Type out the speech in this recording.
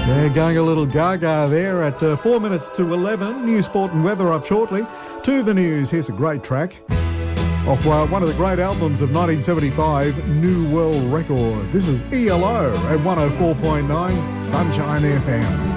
Yeah, going a little gaga there at 4 minutes to 11. News, sport and weather up shortly. To the news, here's a great track off one of the great albums of 1975, New World Record. This is ELO at 104.9 Sunshine FM.